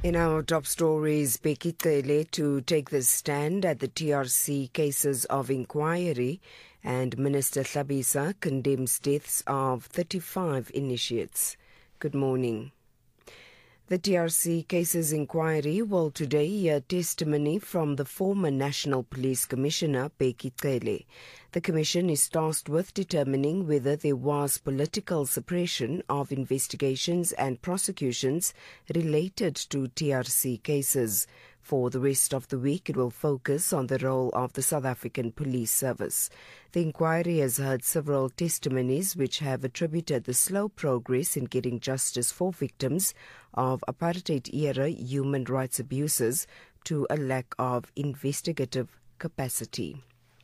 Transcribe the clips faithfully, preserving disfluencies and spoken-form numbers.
In our top stories, Bheki Cele to take the stand at the T R C cases of inquiry, and Minister Hlabisa condemns deaths of thirty-five initiates. Good morning. The T R C cases inquiry will today hear testimony from the former National Police Commissioner, Bheki Cele. The Commission is tasked with determining whether there was political suppression of investigations and prosecutions related to T R C cases. For the rest of the week, it will focus on the role of the South African Police Service. The inquiry has heard several testimonies which have attributed the slow progress in getting justice for victims of apartheid-era human rights abuses to a lack of investigative capacity.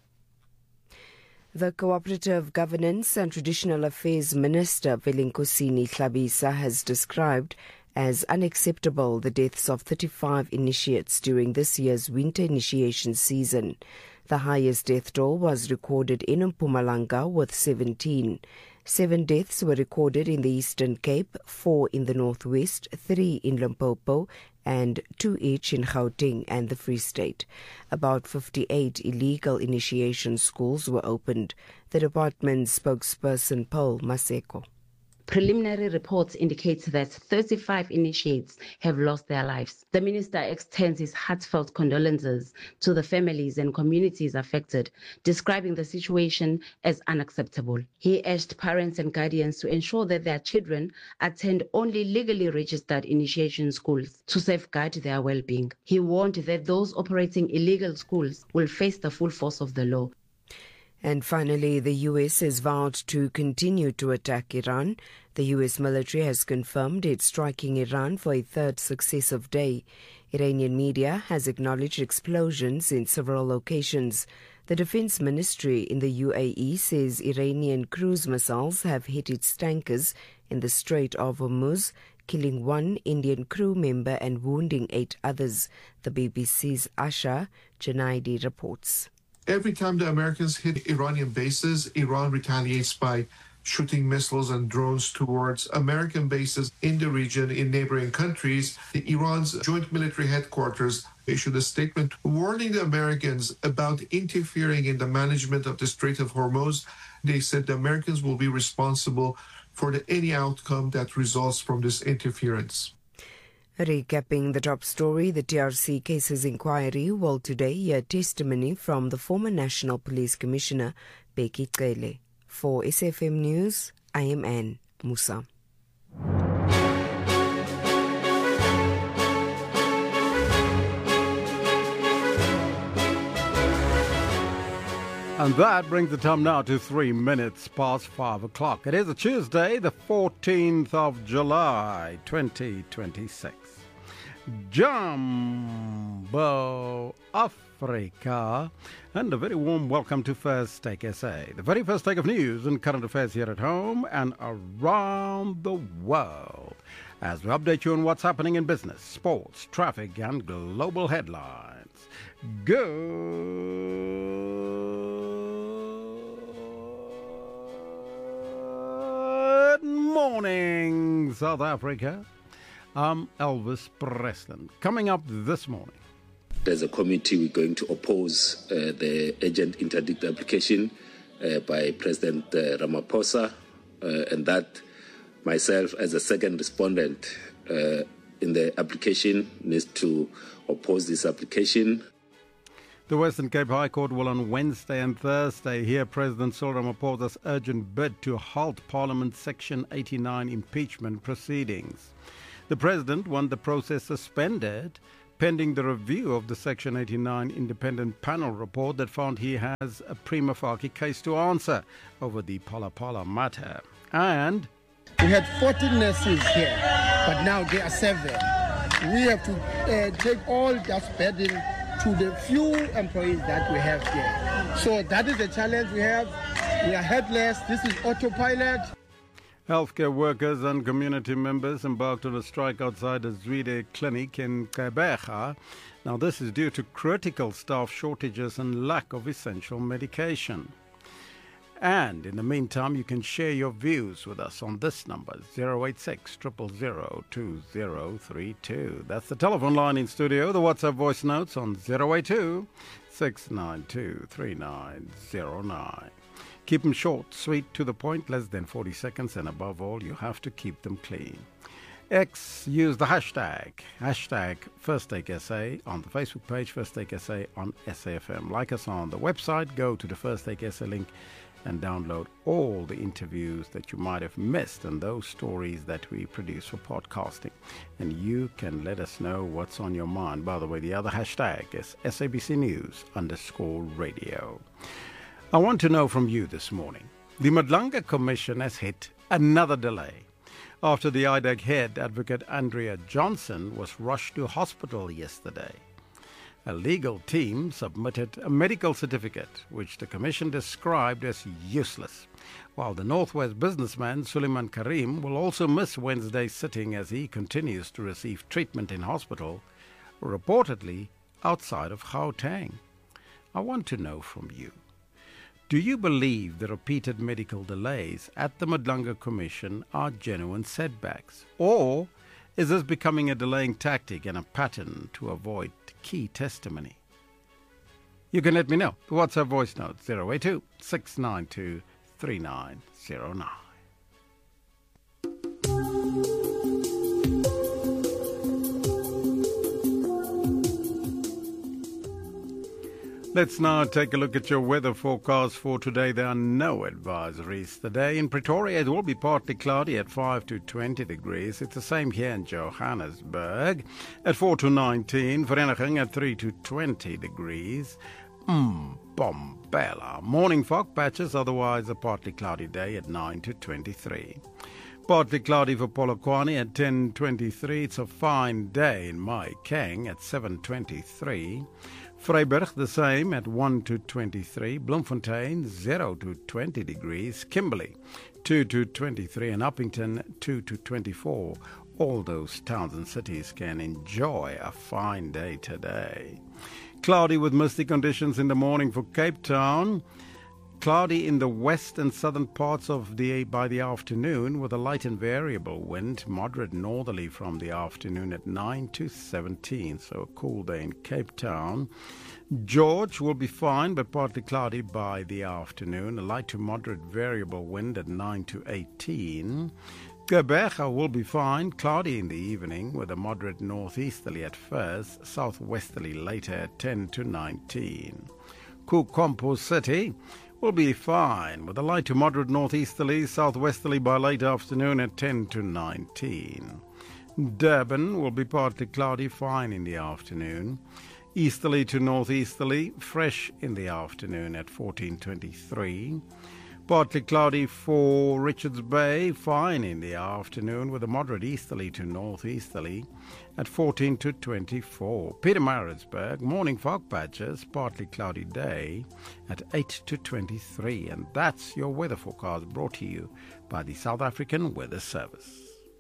The Cooperative Governance and Traditional Affairs Minister, Velenkosini Hlabisa, has described as unacceptable the deaths of thirty-five initiates during this year's winter initiation season. The highest death toll was recorded in Mpumalanga with seventeen. Seven deaths were recorded in the Eastern Cape, four in the Northwest, three in Limpopo, and two each in Gauteng and the Free State. About fifty-eight illegal initiation schools were opened. The department's spokesperson, Paul Maseko. Preliminary reports indicate that thirty-five initiates have lost their lives. The minister extends his heartfelt condolences to the families and communities affected, describing the situation as unacceptable. He urged parents and guardians to ensure that their children attend only legally registered initiation schools to safeguard their well-being. He warned that those operating illegal schools will face the full force of the law. And finally, the U S has vowed to continue to attack Iran. The U S military has confirmed it's striking Iran for a third successive day. Iranian media has acknowledged explosions in several locations. The Defense Ministry in the U A E says Iranian cruise missiles have hit its tankers in the Strait of Hormuz, killing one Indian crew member and wounding eight others. The B B C's Asha Janaidi reports. Every time the Americans hit Iranian bases, Iran retaliates by shooting missiles and drones towards American bases in the region in neighboring countries. Iran's joint military headquarters issued a statement warning the Americans about interfering in the management of the Strait of Hormuz. They said the Americans will be responsible for the, any outcome that results from this interference. Recapping the top story, the T R C cases inquiry will today hear testimony from the former National Police Commissioner, Bheki Cele. For S F M News, I am Anne Musa. And that brings the time now to three minutes past five o'clock. It is a Tuesday, the fourteenth of July, twenty twenty-six. Jumbo Africa, and a very warm welcome to First Take S A, the very first take of news and current affairs here at home and around the world, as we update you on what's happening in business, sports, traffic, and global headlines. Good morning, South Africa. I'm Elvis Preston. Coming up this morning. There's a committee we're going to oppose uh, the urgent interdict application uh, by President uh, Ramaphosa, uh, and that myself as a second respondent uh, in the application needs to oppose this application. The Western Cape High Court will on Wednesday and Thursday hear President Cyril Ramaphosa's urgent bid to halt Parliament's Section eighty-nine impeachment proceedings. The President wanted the process suspended pending the review of the Section eighty-nine independent panel report that found he has a prima facie case to answer over the Phala Phala matter. And we had fourteen nurses here, but now there are seven. We have to uh, take all that burden to the few employees that we have here. So that is the challenge we have. We are headless. This is autopilot. Healthcare workers and community members embarked on a strike outside a Zwide clinic in Gqeberha. Now, this is due to critical staff shortages and lack of essential medication. And in the meantime, you can share your views with us on this number, zero eight six, zero zero zero, two zero three two. That's the telephone line in studio. The WhatsApp voice notes on zero eight two, six nine two, three nine zero nine. Keep them short, sweet, to the point, less than forty seconds, and above all, you have to keep them clean. X, use the hashtag, hashtag First Take S A on the Facebook page, First Take S A on S A F M. Like us on the website, go to the First Take S A link and download all the interviews that you might have missed and those stories that we produce for podcasting. And you can let us know what's on your mind. By the way, the other hashtag is S A B C News underscore radio. I want to know from you this morning, the Madlanga Commission has hit another delay after the I D A G head, Advocate Andrea Johnson, was rushed to hospital yesterday. A legal team submitted a medical certificate, which the Commission described as useless, while the Northwest businessman Suleiman Karim will also miss Wednesday's sitting as he continues to receive treatment in hospital, reportedly outside of Gauteng. I want to know from you. Do you believe the repeated medical delays at the Madlanga Commission are genuine setbacks? Or is this becoming a delaying tactic and a pattern to avoid key testimony? You can let me know. The WhatsApp voice note zero eight two, six nine two, three nine zero nine. Let's now take a look at your weather forecast for today. There are no advisories today. In Pretoria, it will be partly cloudy at five to twenty degrees. It's the same here in Johannesburg at four to nineteen. Vereniging at three to twenty degrees. Mbombela. Morning fog patches, otherwise a partly cloudy day at nine to twenty-three. Partly cloudy for Polokwane at ten twenty-three. It's a fine day in Mahikeng at seven twenty-three. Vryburg the same at one to twenty-three, Bloemfontein zero to twenty degrees, Kimberley two to twenty-three, and Uppington two to twenty-four. All those towns and cities can enjoy a fine day today. Cloudy with misty conditions in the morning for Cape Town. Cloudy in the west and southern parts of the by the afternoon with a light and variable wind, moderate northerly from the afternoon at nine to seventeen. So a cool day in Cape Town. George will be fine but partly cloudy by the afternoon, a light to moderate variable wind at nine to eighteen. Gqeberha will be fine, cloudy in the evening with a moderate northeasterly at first, southwesterly later at ten to nineteen. Kukompo City will be fine with a light to moderate northeasterly, southwesterly by late afternoon at ten to nineteen. Durban will be partly cloudy, fine in the afternoon. Easterly to northeasterly, fresh in the afternoon at fourteen twenty-three. Partly cloudy for Richards Bay, fine in the afternoon with a moderate easterly to northeasterly at fourteen to twenty-four. Pietermaritzburg, morning fog patches, partly cloudy day at eight to twenty-three. And that's your weather forecast brought to you by the South African Weather Service.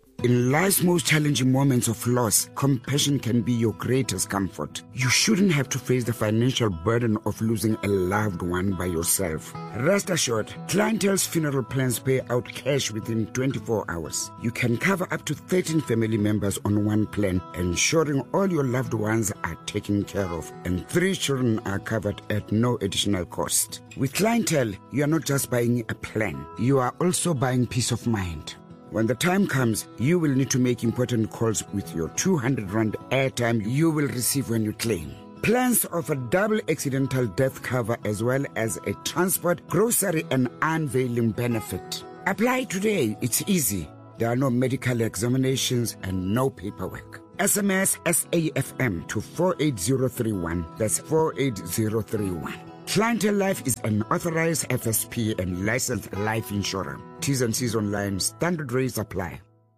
In life's most challenging moments of loss, compassion can be your greatest comfort. You shouldn't have to face the financial burden of losing a loved one by yourself. Rest assured, Clientele's funeral plans pay out cash within twenty-four hours. You can cover up to thirteen family members on one plan, ensuring all your loved ones are taken care of, and three children are covered at no additional cost. With Clientele, you are not just buying a plan, you are also buying peace of mind. When the time comes, you will need to make important calls with your two hundred rand airtime you will receive when you claim. Plans offer double accidental death cover as well as a transport, grocery and unveiling benefit. Apply today, it's easy. There are no medical examinations and no paperwork. S M S S A F M to four eight zero three one. That's four eight zero three one. Clientele Life is an authorized F S P and licensed life insurer. T's and C's online. Standard rates apply.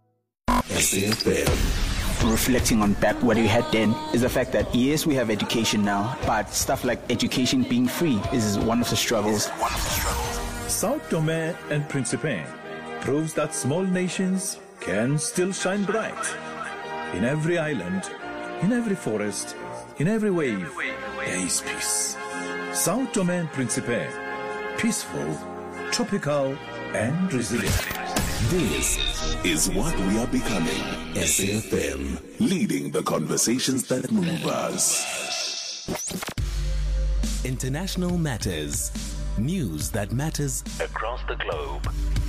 S A F M. Reflecting on back what we had then is the fact that yes, we have education now, but stuff like education being free is one of the struggles. One of the struggles. Sao Tome and Principe proves that small nations can still shine bright. In every island, in every forest, in every wave, there is peace. Sao Tome and Principe, peaceful, tropical and resilient. This is what we are becoming. S A F M, leading the conversations that move us. International Matters. News that matters across the globe.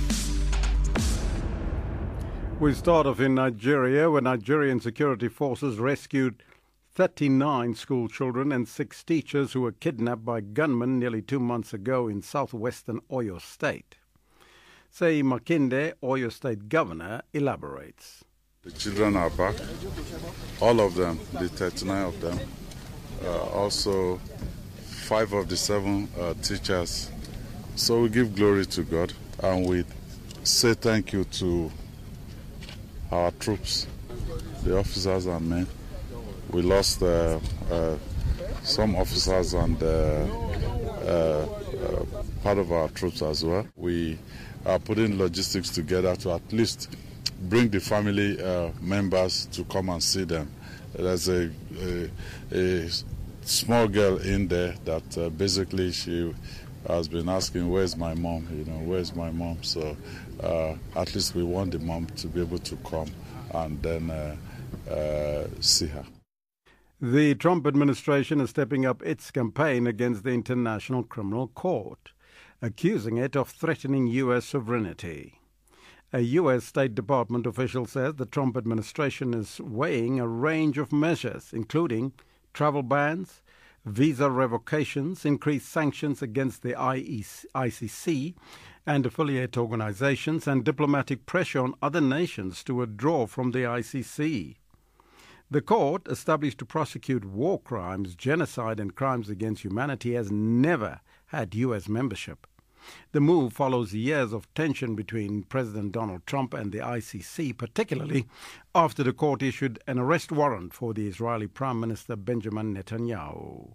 We start off in Nigeria, where Nigerian security forces rescued thirty-nine school children and six teachers who were kidnapped by gunmen nearly two months ago in southwestern Oyo State. Sei Makinde, Oyo State Governor, elaborates. The children are back, all of them, the thirty-nine of them. Uh, also, five of the seven uh, teachers. So we give glory to God and we say thank you to our troops, the officers and men. We lost uh, uh, some officers and uh, uh, uh, part of our troops as well. We are putting logistics together to at least bring the family uh, members to come and see them. There's a, a, a small girl in there that uh, basically she has been asking, where's my mom? You know, where's my mom? So uh, at least we want the mom to be able to come and then uh, uh, see her. The Trump administration is stepping up its campaign against the International Criminal Court, accusing it of threatening U S sovereignty. A U S State Department official says the Trump administration is weighing a range of measures, including travel bans, visa revocations, increased sanctions against the I C C and affiliate organizations, and diplomatic pressure on other nations to withdraw from the I C C. The court, established to prosecute war crimes, genocide and crimes against humanity, has never had U S membership. The move follows years of tension between President Donald Trump and the I C C, particularly after the court issued an arrest warrant for the Israeli Prime Minister Benjamin Netanyahu.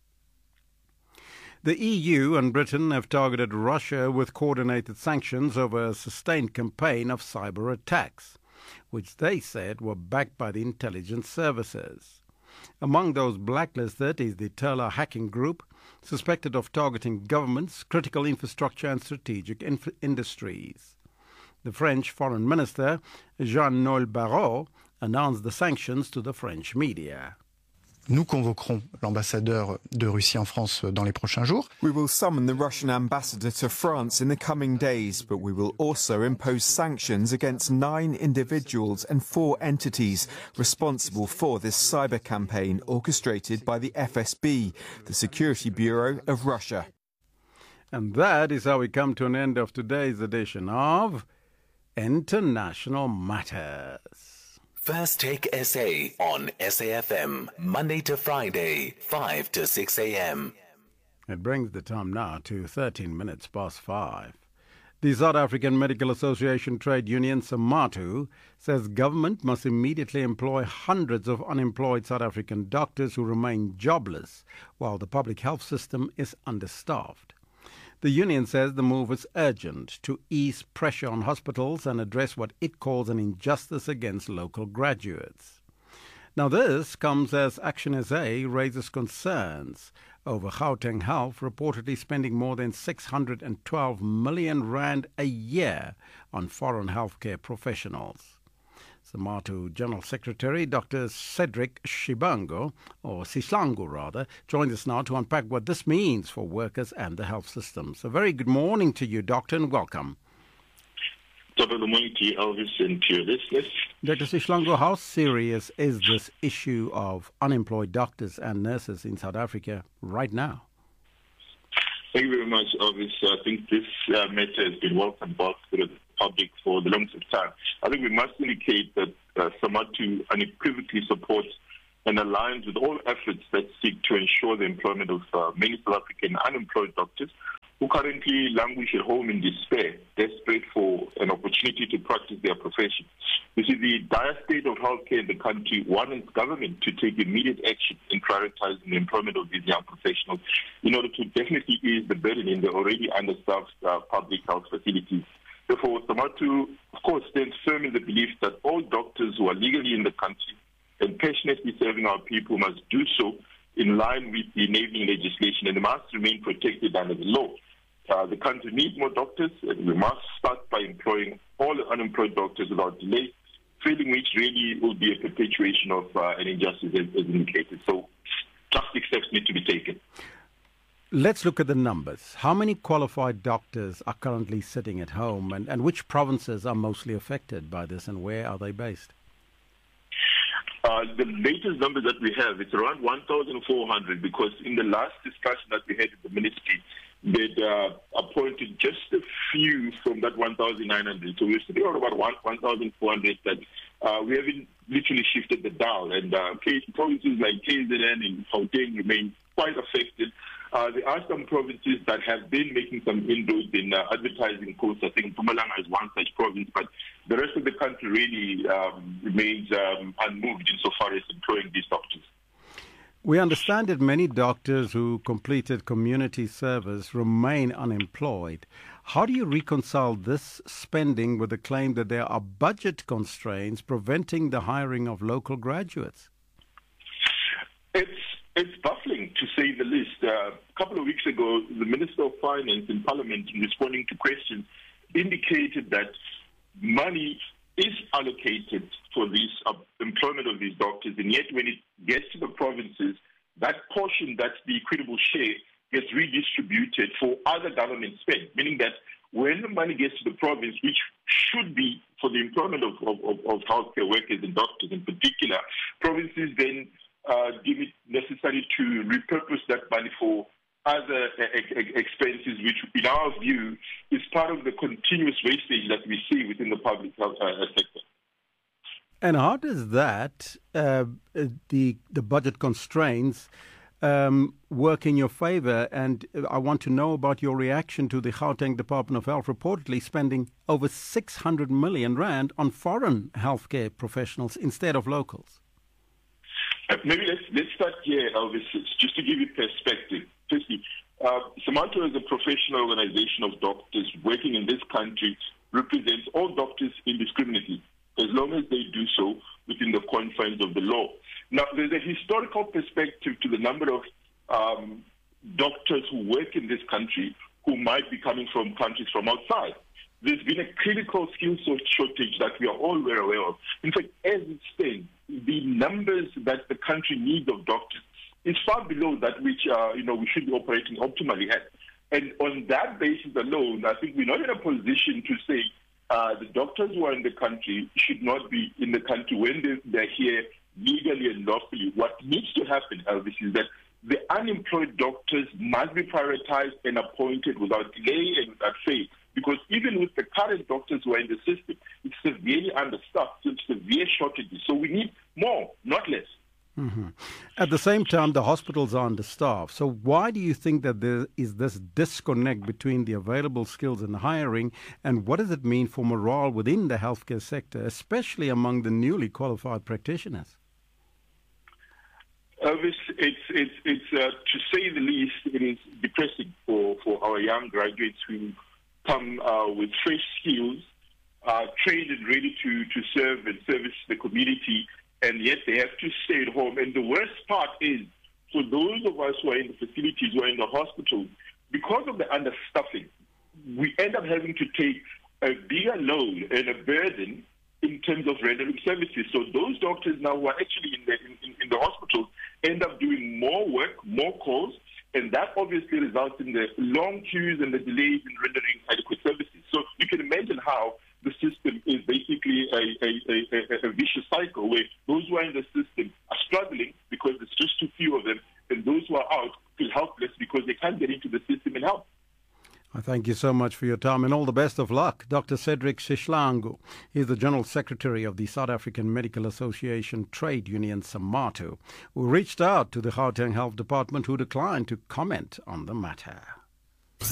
The E U and Britain have targeted Russia with coordinated sanctions over a sustained campaign of cyber attacks, which they said were backed by the intelligence services. Among those blacklisted is the Turla hacking group, suspected of targeting governments, critical infrastructure and strategic inf- industries. The French Foreign Minister, Jean-Noël Barrot, announced the sanctions to the French media. Nous convoquerons l'ambassadeur de Russie en France dans les prochains jours. We will summon the Russian ambassador to France in the coming days, but we will also impose sanctions against nine individuals and four entities responsible for this cyber campaign orchestrated by the F S B, the Security Bureau of Russia. And that is how we come to an end of today's edition of International Matters. First Take S A on S A F M, Monday to Friday, five to six a.m. It brings the time now to thirteen minutes past five. The South African Medical Association Trade Union, SAMATU, says government must immediately employ hundreds of unemployed South African doctors who remain jobless while the public health system is understaffed. The union says the move is urgent to ease pressure on hospitals and address what it calls an injustice against local graduates. Now this comes as Action S A raises concerns over Gauteng Health reportedly spending more than six hundred twelve million rand a year on foreign healthcare professionals. SAMATU General Secretary Doctor Cedric Shibango, or Sihlangu rather, joins us now to unpack what this means for workers and the health system. So very good morning to you, Doctor, and welcome. Top of the morning to you, Elvis, and to your listeners. Doctor Sihlangu, how serious is this issue of unemployed doctors and nurses in South Africa right now? Thank you very much, Elvis. I think this uh, matter has been well conducted through the public for the longest time. I think we must indicate that uh, SAMATU unequivocally supports and aligns with all efforts that seek to ensure the employment of uh, many South African unemployed doctors who currently languish at home in despair, desperate for an opportunity to practice their profession. You see, the dire state of healthcare in the country warrants government to take immediate action in prioritizing the employment of these young professionals in order to definitely ease the burden in the already understaffed uh, public health facilities. Therefore, SAMATU, of course, stands firm in the belief that all doctors who are legally in the country and passionately serving our people must do so in line with the enabling legislation and must remain protected under the law. Uh, the country needs more doctors, and we must start by employing all the unemployed doctors without delay, failing which really will be a perpetuation of uh, an injustice as, as indicated. So drastic steps need to be taken. Let's look at the numbers. How many qualified doctors are currently sitting at home, and, and which provinces are mostly affected by this, and where are they based? Uh, the latest number that we have, it's around one thousand four hundred, because in the last discussion that we had at the ministry, they'd uh, appointed just a few from that one thousand nine hundred. So we're sitting on about one thousand four hundred that uh, we haven't literally shifted the dial. And uh, provinces like K Z N and Gauteng remain quite affected. Uh, there are some provinces that have been making some inroads in uh, advertising posts. I think Mpumalanga is one such province, but the rest of the country really um, remains um, unmoved insofar as employing these doctors. We understand that many doctors who completed community service remain unemployed. How do you reconcile this spending with the claim that there are budget constraints preventing the hiring of local graduates? It's It's baffling, to say the least. Uh, a couple of weeks ago, the Minister of Finance in Parliament, in responding to questions, indicated that money is allocated for this uh, employment of these doctors, and yet when it gets to the provinces, that portion, that's the equitable share, gets redistributed for other government spend, meaning that when the money gets to the province, which should be for the employment of, of, of healthcare workers and doctors in particular, provinces then Uh, deem it necessary to repurpose that money for other uh, expenses, which in our view is part of the continuous wastage that we see within the public health uh, sector. And how does that, uh, the the budget constraints, um, work in your favour? And I want to know about your reaction to the Gauteng Department of Health reportedly spending over six hundred million rand on foreign healthcare professionals instead of locals. Uh, maybe let's let's start here, Elvis, just to give you perspective. Firstly, uh, SAMATO as a professional organization of doctors working in this country represents all doctors indiscriminately, as long as they do so within the confines of the law. Now, there's a historical perspective to the number of um, doctors who work in this country who might be coming from countries from outside. There's been a critical skill shortage that we are all well aware of. In fact, as it stands, the numbers that the country needs of doctors is far below that which uh, you know we should be operating optimally at. And on that basis alone, I think we're not in a position to say uh, the doctors who are in the country should not be in the country when they, they're here legally and lawfully. What needs to happen, Elvis, is that the unemployed doctors must be prioritized and appointed without delay and without fail. Because even with the current doctors who are in the system, it's severely understaffed, it's severe shortages. So we need more, not less. Mm-hmm. At the same time, the hospitals are understaffed. So why do you think that there is this disconnect between the available skills and hiring, and what does it mean for morale within the healthcare sector, especially among the newly qualified practitioners? Elvis, it's, it's, it's uh, to say the least, it is depressing for, for our young graduates who come uh, with fresh skills, uh, trained and ready to, to serve and service the community, and yet they have to stay at home. And the worst part is, for those of us who are in the facilities, who are in the hospitals, because of the understaffing, we end up having to take a bigger load and a burden in terms of rendering services. So those doctors now who are actually in the, in, in the hospitals end up doing more work, more calls, and that obviously results in the long queues and the delays in rendering adequate services. So you can imagine how the system is basically a, a, a, a vicious cycle where those who are in the system are struggling because there's just too few of them, and those who are out feel helpless because they can't get into the system and help. I thank you so much for your time and all the best of luck. Doctor Cedric Sihlangu, he's the General Secretary of the South African Medical Association Trade Union SAMATO, who reached out to the Gauteng Health Department, who declined to comment on the matter.